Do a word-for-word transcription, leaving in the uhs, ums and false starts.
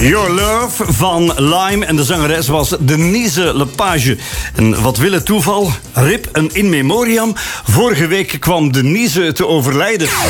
Your Love van Lime en de zangeres was Denise Lepage. En wat wil het toeval? Rip een in memoriam. Vorige week kwam Denise te overlijden.